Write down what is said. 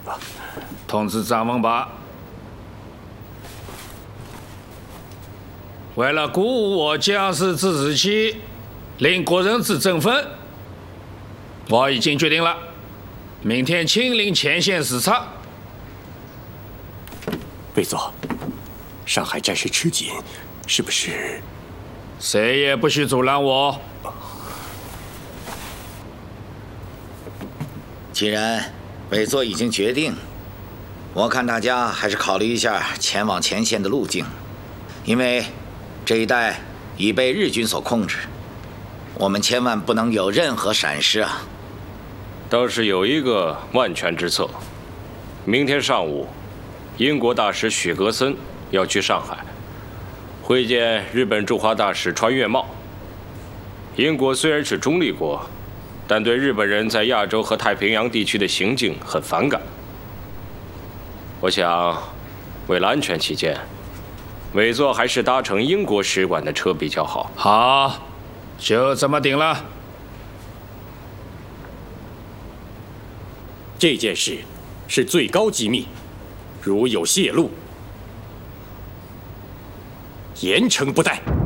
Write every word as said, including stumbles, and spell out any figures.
通知张文霸，为了鼓舞我将士之士气，令国人之振奋，我已经决定了，明天亲临前线视察。 魏佐，上海战事吃紧，是不是？ 谁也不许阻拦我。 既然委座已经决定，我看大家还是考虑一下前往前线的路径，因为这一带已被日军所控制，我们千万不能有任何闪失啊！ 倒是有一个万全之策，明天上午，英国大使许格森要去上海，会见日本驻华大使川越茂。英国虽然是中立国，但对日本人在亚洲和太平洋地区的行径很反感。我想，为了安全起见，委座还是搭乘英国使馆的车比较好。 好，就这么定了。 这件事是最高机密，如有泄露，严惩不贷。